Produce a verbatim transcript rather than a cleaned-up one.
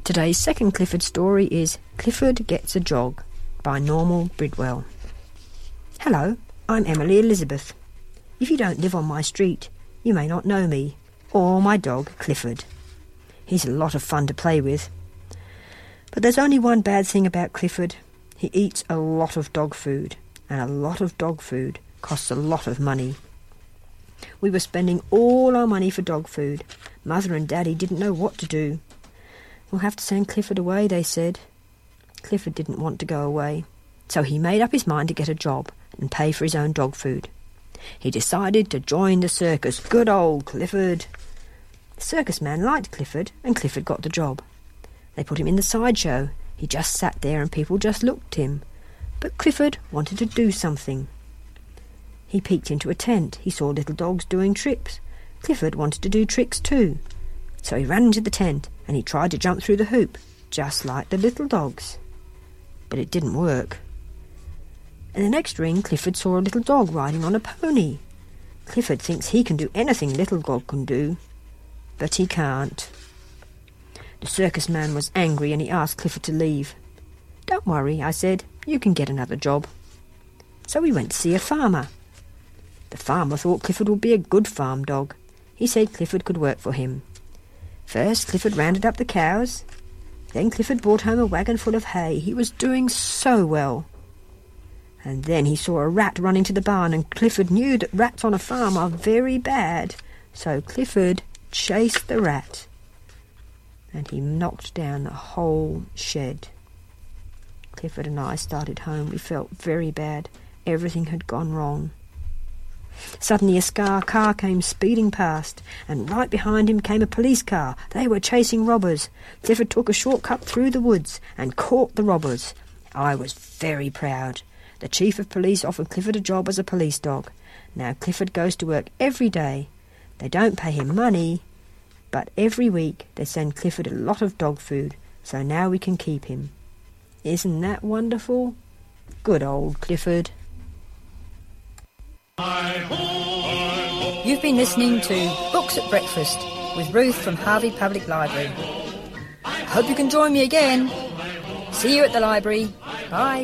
Today's second Clifford story is Clifford Gets a Jog by Normal Bridwell. Hello, I'm Emily Elizabeth. If you don't live on my street, you may not know me, or my dog Clifford. He's a lot of fun to play with. But there's only one bad thing about Clifford. He eats a lot of dog food, and a lot of dog food costs a lot of money. We were spending all our money for dog food. Mother and Daddy didn't know what to do. We'll have to send Clifford away, they said. Clifford didn't want to go away, so he made up his mind to get a job and pay for his own dog food. He decided to join the circus. Good old Clifford! The circus man liked Clifford, and Clifford got the job. They put him in the sideshow. He just sat there and people just looked at him. But Clifford wanted to do something. He peeked into a tent. He saw little dogs doing tricks. Clifford wanted to do tricks too. So he ran into the tent and he tried to jump through the hoop, just like the little dogs. But it didn't work. In the next ring, Clifford saw a little dog riding on a pony. Clifford thinks he can do anything little dog can do, but he can't. The circus man was angry and he asked Clifford to leave. Don't worry, I said, you can get another job. So we went to see a farmer. The farmer thought Clifford would be a good farm dog. He said Clifford could work for him. First, Clifford rounded up the cows. Then Clifford brought home a wagon full of hay. He was doing so well. And then he saw a rat running to the barn, and Clifford knew that rats on a farm are very bad. So Clifford chased the rat, and he knocked down the whole shed. Clifford and I started home. We felt very bad. Everything had gone wrong. Suddenly a scar car came speeding past, and right behind him came a police car. They were chasing robbers. Clifford took a shortcut through the woods and caught the robbers. I was very proud. The chief of police offered Clifford a job as a police dog. Now Clifford goes to work every day. They don't pay him money, but every week they send Clifford a lot of dog food, so now we can keep him. Isn't that wonderful? Good old Clifford. You've been listening to Books at Breakfast with Ruth from Harvey Public Library. I hope you can join me again. See you at the library. Bye.